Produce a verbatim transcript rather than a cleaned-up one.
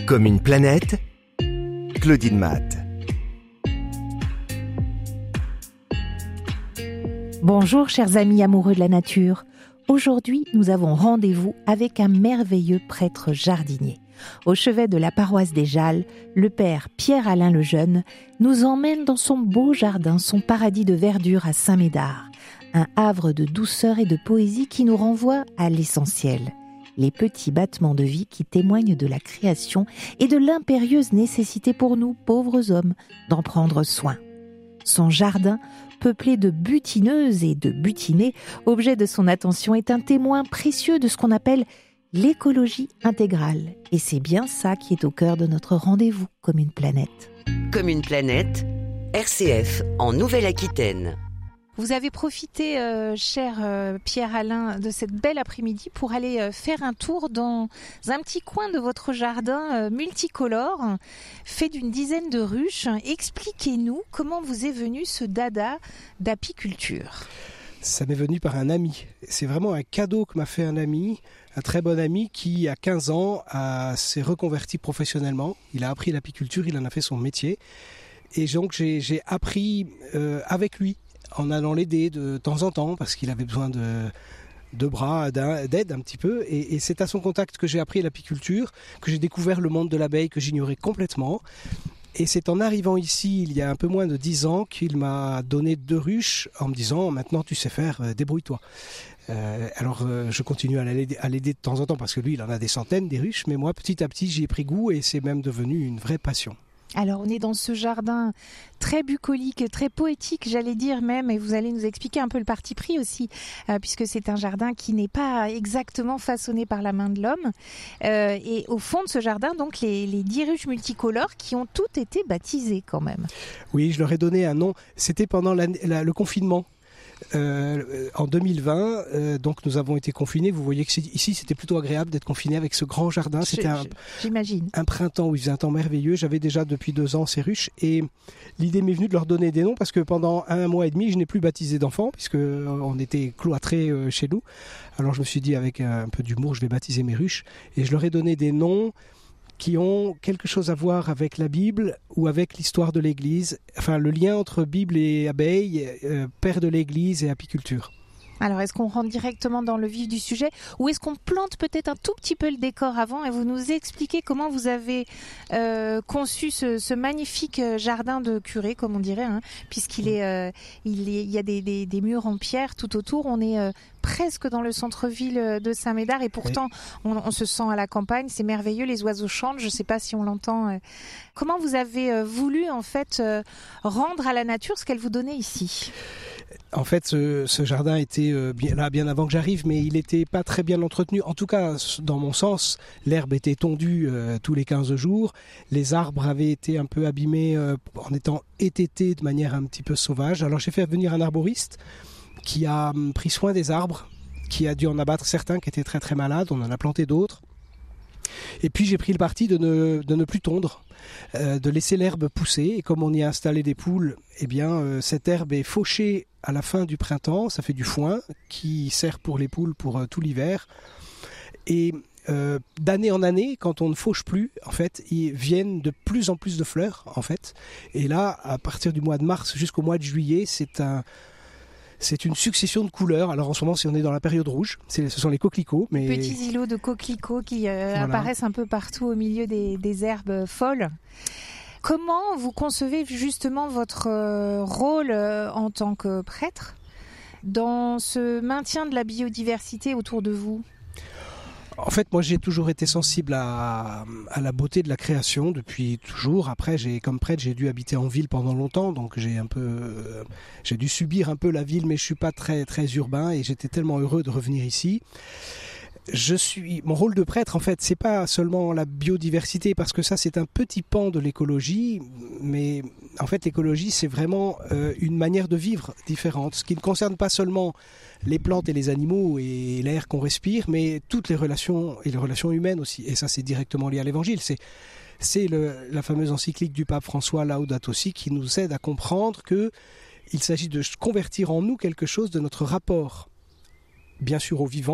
Comme une planète, Claudine Matte. Bonjour chers amis amoureux de la nature. Aujourd'hui, nous avons rendez-vous avec un merveilleux prêtre jardinier. Au chevet de la paroisse des Jalles, le père Pierre-Alain Lejeune nous emmène dans son beau jardin, son paradis de verdure à Saint-Médard. Un havre de douceur et de poésie qui nous renvoie à l'essentiel. Les petits battements de vie qui témoignent de la création et de l'impérieuse nécessité pour nous, pauvres hommes, d'en prendre soin. Son jardin, peuplé de butineuses et de butinés, objet de son attention, est un témoin précieux de ce qu'on appelle l'écologie intégrale. Et c'est bien ça qui est au cœur de notre rendez-vous comme une planète. Comme une planète, R C F en Nouvelle-Aquitaine. Vous avez profité, euh, cher euh, Pierre-Alain, de cette belle après-midi pour aller euh, faire un tour dans un petit coin de votre jardin euh, multicolore, fait d'une dizaine de ruches. Expliquez-nous comment vous est venu ce dada d'apiculture. Ça m'est venu par un ami. C'est vraiment un cadeau que m'a fait un ami, un très bon ami qui, à quinze ans, a, s'est reconverti professionnellement. Il a appris l'apiculture, il en a fait son métier. Et donc j'ai, j'ai appris euh, avec lui, en allant l'aider de temps en temps, parce qu'il avait besoin de, de bras, d'aide un petit peu. Et, et c'est à son contact que j'ai appris l'apiculture, que j'ai découvert le monde de l'abeille que j'ignorais complètement. Et c'est en arrivant ici, il y a un peu moins de dix ans, qu'il m'a donné deux ruches en me disant « Maintenant tu sais faire, euh, débrouille-toi ». Euh, alors euh, je continue à l'aider, à l'aider de temps en temps, parce que lui il en a des centaines des ruches, mais moi petit à petit j'y ai pris goût et c'est même devenu une vraie passion. Alors on est dans ce jardin très bucolique, très poétique j'allais dire même, et vous allez nous expliquer un peu le parti pris aussi, euh, puisque c'est un jardin qui n'est pas exactement façonné par la main de l'homme. Euh, et au fond de ce jardin, donc les, les dix ruches multicolores qui ont toutes été baptisées quand même. Oui, je leur ai donné un nom, c'était pendant la, la, le confinement. Euh, en deux mille vingt, euh, donc nous avons été confinés. Vous voyez que ici c'était plutôt agréable d'être confiné avec ce grand jardin. C'était un, j'imagine. un printemps où il faisait un temps merveilleux. J'avais déjà depuis deux ans ces ruches et l'idée m'est venue de leur donner des noms parce que pendant un mois et demi je n'ai plus baptisé d'enfants puisque on était cloîtrés chez nous. Alors je me suis dit avec un peu d'humour je vais baptiser mes ruches et je leur ai donné des noms qui ont quelque chose à voir avec la Bible ou avec l'histoire de l'Église, enfin le lien entre Bible et abeilles, euh, père de l'Église et apiculture. Alors, est-ce qu'on rentre directement dans le vif du sujet ou est-ce qu'on plante peut-être un tout petit peu le décor avant et vous nous expliquez comment vous avez euh, conçu ce, ce magnifique jardin de curé, comme on dirait, hein, puisqu'il est, euh, il, est, il y a des, des, des murs en pierre tout autour. On est euh, presque dans le centre-ville de Saint-Médard et pourtant oui. on, on se sent à la campagne. C'est merveilleux, les oiseaux chantent. Je ne sais pas si on l'entend. Euh. Comment vous avez euh, voulu en fait euh, rendre à la nature ce qu'elle vous donnait ici ? En fait, ce, ce jardin était euh, bien, là bien avant que j'arrive, mais il n'était pas très bien entretenu. En tout cas, dans mon sens, l'herbe était tondue euh, tous les quinze jours. Les arbres avaient été un peu abîmés euh, en étant étêtés de manière un petit peu sauvage. Alors j'ai fait venir un arboriste qui a hum, pris soin des arbres, qui a dû en abattre certains qui étaient très très malades. On en a planté d'autres. Et puis j'ai pris le parti de ne, de ne plus tondre, euh, de laisser l'herbe pousser. Et comme on y a installé des poules, eh bien, euh, cette herbe est fauchée à la fin du printemps. Ça fait du foin qui sert pour les poules pour euh, tout l'hiver. Et euh, d'année en année, quand on ne fauche plus, en fait, ils viennent de plus en plus de fleurs, en fait. Et là, à partir du mois de mars jusqu'au mois de juillet, c'est un... C'est une succession de couleurs. Alors en ce moment, si on est dans la période rouge, c'est, ce sont les coquelicots. Mais... Petits îlots de coquelicots qui euh, voilà. apparaissent un peu partout au milieu des, des herbes folles. Comment vous concevez justement votre euh, rôle euh, en tant que prêtre dans ce maintien de la biodiversité autour de vous ? En fait, moi, j'ai toujours été sensible à, à la beauté de la création depuis toujours. Après, j'ai, comme prêtre, j'ai dû habiter en ville pendant longtemps, donc j'ai un peu, euh, j'ai dû subir un peu la ville, mais je suis pas très très urbain et j'étais tellement heureux de revenir ici. Je suis, mon rôle de prêtre, en fait, c'est pas seulement la biodiversité, parce que ça, c'est un petit pan de l'écologie, mais en fait, l'écologie, c'est vraiment euh, une manière de vivre différente, ce qui ne concerne pas seulement les plantes et les animaux et l'air qu'on respire, mais toutes les relations et les relations humaines aussi. Et ça, c'est directement lié à l'Évangile. C'est, c'est le, la fameuse encyclique du pape François Laudato Si qui nous aide à comprendre que il s'agit de convertir en nous quelque chose de notre rapport, bien sûr, au vivant,